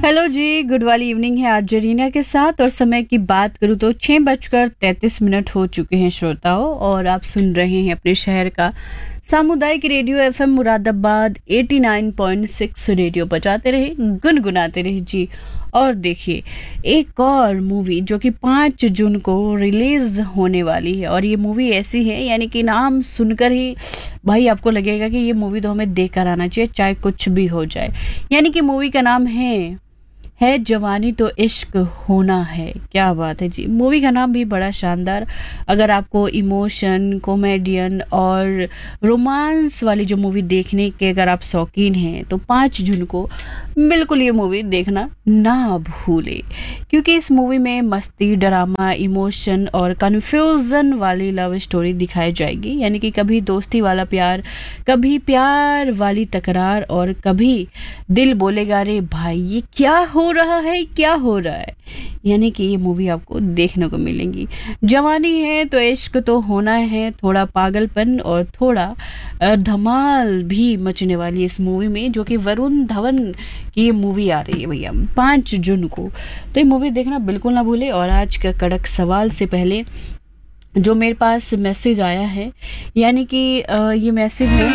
Hello जी, good वाली evening है आज जरीना के साथ। और समय की बात करूँ तो 6:33 हो चुके हैं श्रोताओं, और आप सुन रहे हैं अपने शहर का सामुदायिक रेडियो एफएम मुरादाबाद 89.6 रेडियो। बजाते रहे, गुनगुनाते रहे जी। और देखिए, एक और मूवी जो कि 5 जून को रिलीज होने वाली है, और ये मूवी ऐसी है यानी कि नाम सुनकर ही भाई आपको लगेगा कि ये मूवी तो हमें देख कर आना चाहिए, चाहे कुछ भी हो जाए। यानी कि मूवी का नाम है जवानी तो इश्क होना है। क्या बात है जी, मूवी का नाम भी बड़ा शानदार। अगर आपको इमोशन, कॉमेडियन और रोमांस वाली जो मूवी देखने के अगर आप शौकीन हैं तो 5 जून को बिल्कुल ये मूवी देखना ना भूले, क्योंकि इस मूवी में मस्ती, ड्रामा, इमोशन और कन्फ्यूजन वाली लव स्टोरी दिखाई जाएगी। यानी कि कभी दोस्ती वाला प्यार, कभी प्यार वाली तकरार, और कभी दिल बोलेगा रे भाई ये क्या हो रहा है, क्या हो रहा है। यानी कि ये मूवी आपको देखने को मिलेंगी। जवानी है तो इश्क तो होना है, थोड़ा पागलपन और थोड़ा धमाल भी मचने वाली इस मूवी में, जो कि वरुण धवन की ये मूवी आ रही है भैया 5 जून को। तो ये मूवी देखना बिल्कुल ना भूले। और आज का कड़क सवाल से पहले जो मेरे पास मैसेज आया है, यानी कि ये मैसेज है